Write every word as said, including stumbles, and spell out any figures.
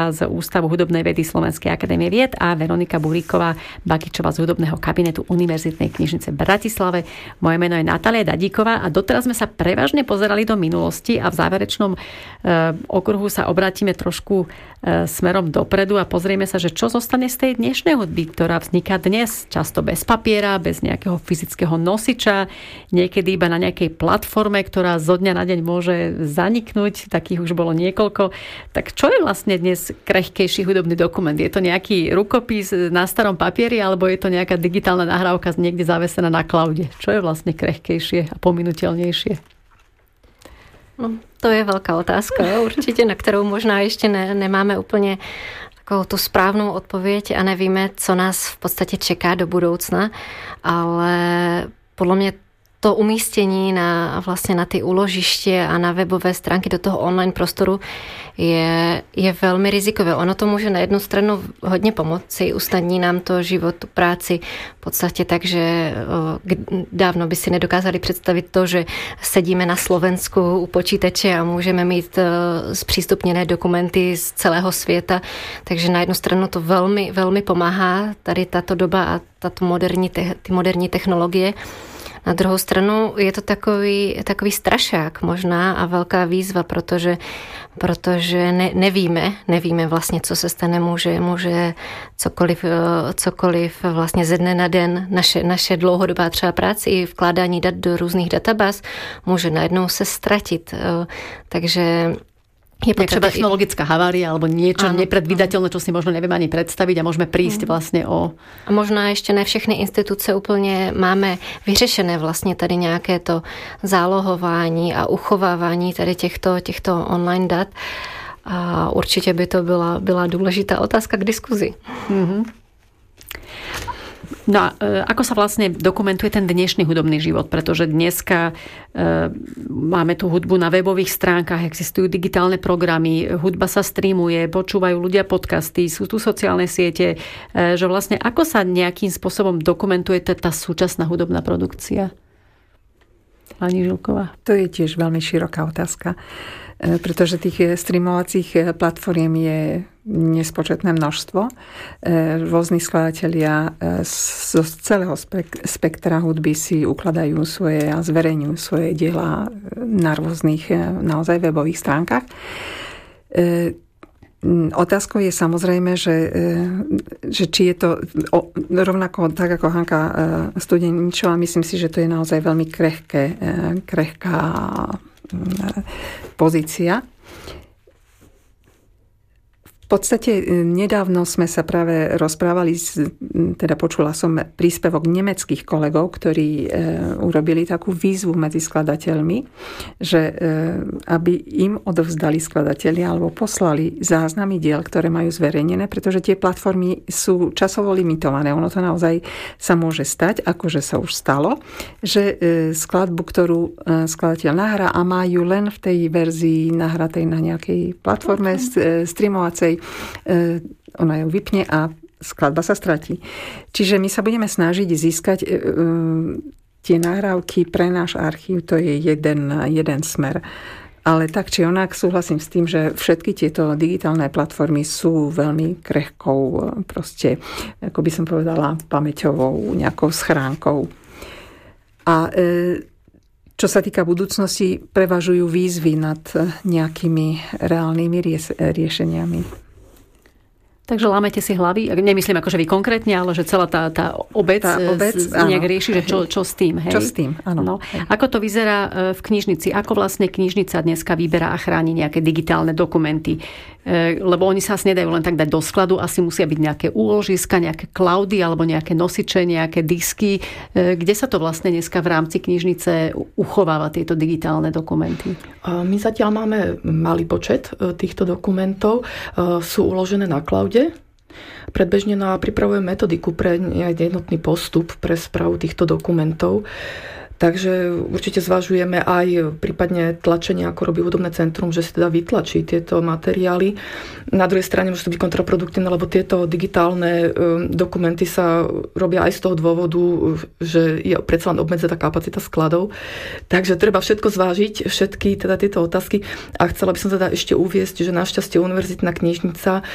Štefánová z Ústavu hudobnej vedy Slovenskej akadémie vied a Veronika Buríková Bakičová z hudobného kabinetu Univerzitnej knižnice v Bratislave. Moje meno je Natália Dadíková a doteraz sme sa prevažne pozerali do minulosti a v záverečnom e, okruhu sa obrátime trošku e, smerom dopredu a pozrieme sa, že čo zostane z tej dnešnej hudby, ktorá vzniká dnes, často bez papiera, bez nejakého fyzického nosiča, niekedy iba na nejakej platforme, ktorá zo dňa na deň môže zaniknúť, takých už bolo niekoľko. Tak čo je vlastne dnes krehkejší hudobný dokument? Je to nejaký rukopis na starom papieri, alebo je to nejaká digitálna nahrávka niekde zavesená na cloude? Čo je vlastne krehkejšie a pominuteľnejšie? No, to je veľká otázka, určite, na ktorú možná ešte ne, nemáme úplne takovou tu správnou odpověď a nevíme, co nás v podstatě čeká do budoucna, ale podle mě to umístění na, vlastně na ty úložiště a na webové stránky do toho online prostoru je, je velmi rizikové. Ono to může na jednu stranu hodně pomoci, usnadní nám to život, tu práci v podstatě tak, že dávno by si nedokázali představit to, že sedíme na Slovensku u počítače a můžeme mít zpřístupněné dokumenty z celého světa. Takže na jednu stranu to velmi, velmi pomáhá tady tato doba a tato moderní, ty moderní technologie. Na druhou stranu je to takový, takový strašák možná a velká výzva, protože, protože ne, nevíme, nevíme vlastně, co se stane, může, může cokoliv, cokoliv vlastně ze dne na den, naše, naše dlouhodobá třeba práce i vkládání dat do různých databáz může najednou se ztratit. Takže je potřeba technologická havária alebo niečo áno, nepredvídateľné, čo si možno nevieme ani predstaviť a môžeme prísť vlastne o... A možná ještě ne všechny instituce úplně máme vyřešené vlastně tady nějaké to zálohování a uchovávání tady těchto, těchto online dat. A určitě by to byla, byla důležitá otázka k diskuzi. Mm-hmm. No a e, ako sa vlastne dokumentuje ten dnešný hudobný život? Pretože dneska e, máme tú hudbu na webových stránkach, existujú digitálne programy, hudba sa streamuje, počúvajú ľudia podcasty, sú tu sociálne siete, e, že vlastne ako sa nejakým spôsobom dokumentuje tá súčasná hudobná produkcia? Pani Žilková. To je tiež veľmi široká otázka, pretože tých streamovacích platform je nespočetné množstvo. Rôzni skladatelia z celého spektra hudby si ukladajú svoje a zverejňujú svoje diela na rôznych naozaj webových stránkach. Otázkou je samozrejme, že, že či je to rovnako tak ako Hanka Studeničová, myslím si, že to je naozaj veľmi krehké, krehká pozícia. V podstate nedávno sme sa práve rozprávali, teda počula som príspevok nemeckých kolegov, ktorí urobili takú výzvu medzi skladateľmi, že aby im odovzdali skladatelia alebo poslali záznamy diel, ktoré majú zverejnené, pretože tie platformy sú časovo limitované. Ono to naozaj sa môže stať, akože sa už stalo, že skladbu, ktorú skladateľ nahrá a má ju len v tej verzii nahratej na nejakej platforme okay. streamovacej, ona ju vypne a skladba sa stratí. Čiže my sa budeme snažiť získať tie nahrávky pre náš archív, to je jeden, jeden smer. Ale tak či onak súhlasím s tým, že všetky tieto digitálne platformy sú veľmi krehkou, proste, ako by som povedala, pamäťovou nejakou schránkou. A čo sa týka budúcnosti, prevažujú výzvy nad nejakými reálnymi riešeniami. Takže lámete si hlavy, nemyslím akože vy konkrétne, ale že celá tá, tá obec, tá obec nejak rieši, že čo, čo s tým. Hej? Čo s tým, áno. No. Ako to vyzerá v knižnici? Ako vlastne knižnica dneska vyberá a chráni nejaké digitálne dokumenty? Lebo oni sa asi nedajú len tak dať do skladu, asi musia byť nejaké úložiska, nejaké cloudy alebo nejaké nosiče, nejaké disky. Kde sa to vlastne dneska v rámci knižnice uchováva tieto digitálne dokumenty? My zatiaľ máme malý počet týchto dokumentov. Sú uložené na cloude. Predbežne pripravujeme metodiku pre jednotný postup pre správu týchto dokumentov. Takže určite zvažujeme aj prípadne tlačenie, ako robí hudobné centrum, že si teda vytlačí tieto materiály. Na druhej strane môže to byť kontraproduktívne, lebo tieto digitálne dokumenty sa robia aj z toho dôvodu, že je predsa len obmedzená kapacita skladov. Takže treba všetko zvážiť, všetky teda tieto otázky. A chcela by som teda ešte uviesť, že našťastie univerzitná knižnica